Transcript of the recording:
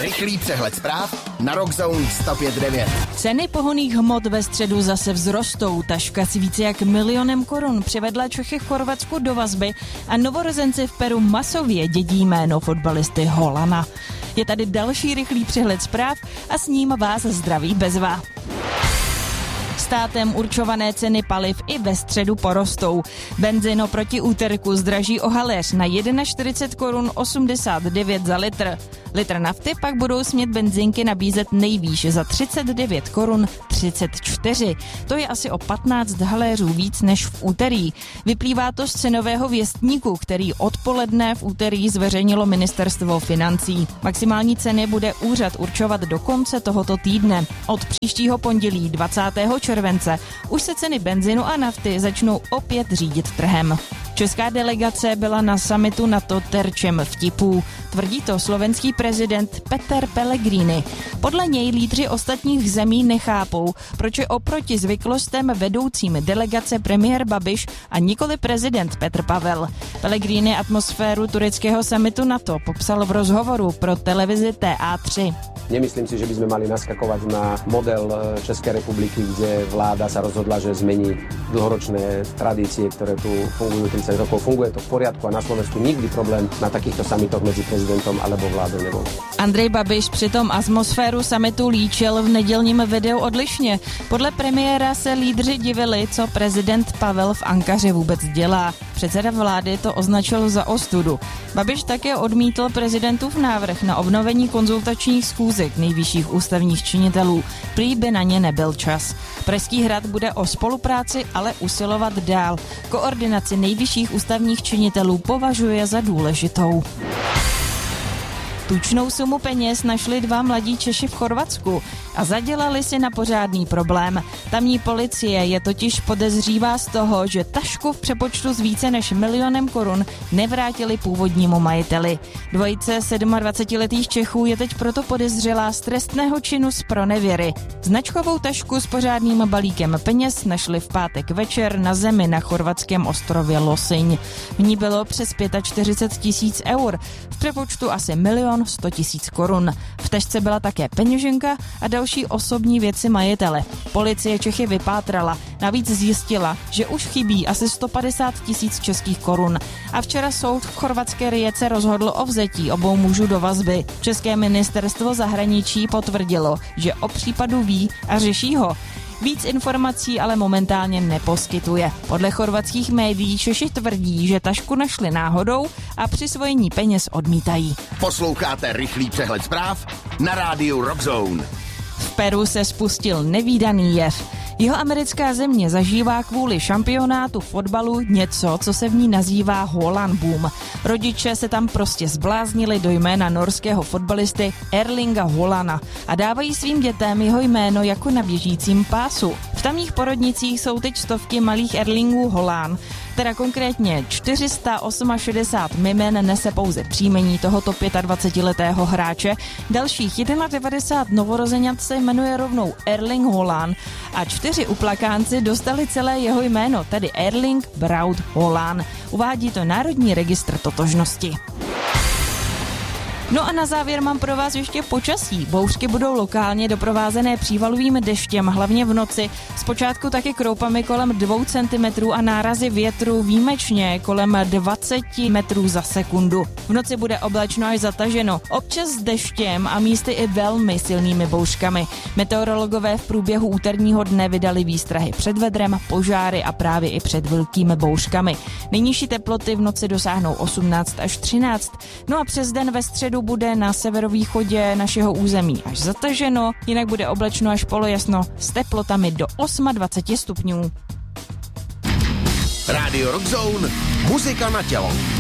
Rychlý přehled zpráv na Rockzone 105.9. Ceny pohonných hmot ve středu zase vzrostou. Taška s více jak 1 000 000 korun přivedla Čechy v Chorvatsku do vazby a novorozenci v Peru masově dědí jméno fotbalisty Holana. Je tady další rychlý přehled zpráv a s ním vás zdraví Bezva. Státem určované ceny paliv i ve středu porostou. Benzin oproti úterku zdraží o haléř na 41 korun 89 za litr. Litr nafty pak budou smět benzinky nabízet nejvýš za 39 korun 34. To je asi o 15 haléřů víc než v úterý. Vyplývá to z cenového věstníku, který odpoledne v úterý zveřejnilo ministerstvo financí. Maximální ceny bude úřad určovat do konce tohoto týdne. Od příštího pondělí 20. července už se ceny benzinu a nafty začnou opět řídit trhem. Česká delegace byla na summitu NATO terčem vtipů. Tvrdí to slovenský prezident Peter Pellegrini. Podle něj lídři ostatních zemí nechápou, proč je oproti zvyklostem vedoucím delegace premiér Babiš a nikoli prezident Petr Pavel. Pellegrini atmosféru tureckého summitu NATO popsal v rozhovoru pro televizi TA3. Nemyslím si, že by sme mali naskakovať na model Českej republiky, kde vláda sa rozhodla, že zmení dlhoročné tradície, ktoré tu fungujú 30 rokov. Funguje to v poriadku a na Slovensku nikdy problém na takýchto summitoch medzi prezidentom alebo vládou nebol. Andrej Babiš přitom atmosféru summitu líčil v nedělním videu odlišně. Podle premiéra se lídři divili, co prezident Pavel v Ankaře vůbec dělá. Předseda vlády to označil za ostudu. Babiš také odmítl prezidentův návrh na obnovení konzultačních schůzek nejvyšších ústavních činitelů. Prý by na ně nebyl čas. Pražský hrad bude o spolupráci ale usilovat dál. Koordinaci nejvyšších ústavních činitelů považuje za důležitou. Tučnou sumu peněz našli 2 mladí Češi v Chorvatsku a zadělali si na pořádný problém. Tamní policie je totiž podezřívá z toho, že tašku v přepočtu z více než 1 000 000 korun nevrátili původnímu majiteli. Dvojice 27letých Čechů je teď proto podezřelá z trestného činu z pronevěry. Značkovou tašku s pořádným balíkem peněz našli v pátek večer na zemi na chorvatském ostrově Losinj. V ní bylo přes 45 000 eur, v přepočtu asi 1 100 000 korun. V tašce byla také peněženka a další osobní věci majitele. Policie Čechy vypátrala, navíc zjistila, že už chybí asi 150 000 českých korun. A včera soud v chorvatské Rijece rozhodl o vzetí obou mužů do vazby. České ministerstvo zahraničí potvrdilo, že o případu ví a řeší ho. Víc informací ale momentálně neposkytuje. Podle chorvatských médií Češi tvrdí, že tašku našli náhodou a přisvojení peněz odmítají. Posloucháte rychlý přehled zpráv na rádiu Rockzone. V Peru se spustil nevídaný jev. Jihoamerická země zažívá kvůli šampionátu fotbalu něco, co se v ní nazývá Haaland boom. Rodiče se tam prostě zbláznili do jména norského fotbalisty Erlinga Haalanda a dávají svým dětem jeho jméno jako na běžícím pásu. V tamních porodnicích jsou teď stovky malých Erlingů Haaland, teda konkrétně 468 mimen nese pouze příjmení tohoto 25letého hráče. Dalších 91 novorozeňat se jmenuje rovnou Erling Haaland a 4 uplakánci dostali celé jeho jméno, tedy Erling Braut Haaland. Uvádí to Národní registr totožnosti. No a na závěr mám pro vás ještě počasí. Bouřky budou lokálně doprovázené přívalovým deštěm, hlavně v noci. Zpočátku taky kroupami kolem 2 cm a nárazy větru výjimečně kolem 20 metrů za sekundu. V noci bude oblačno až zataženo, občas s deštěm a místy i velmi silnými bouřkami. Meteorologové v průběhu úterního dne vydali výstrahy před vedrem, požáry a právě i před velkými bouřkami. Nejnižší teploty v noci dosáhnou 18 až 13. No a přes den ve středu bude na severovýchodě našeho území až zataženo, jinak bude oblačno až polojasno s teplotami do 28 stupňů. Rádio Rockzone, muzika na tělo.